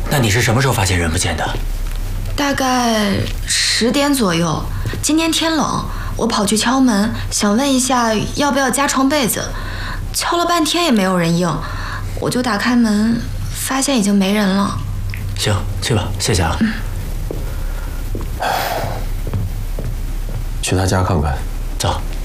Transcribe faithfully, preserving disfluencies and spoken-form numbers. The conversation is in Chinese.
那你是什么时候发现人不见的？ 大概十点左右。今天天冷，我跑去敲门，想问一下要不要加床被子。敲了半天也没有人应，我就打开门，发现已经没人了。 行，去吧，谢谢啊。 嗯、 去他家看看。 走。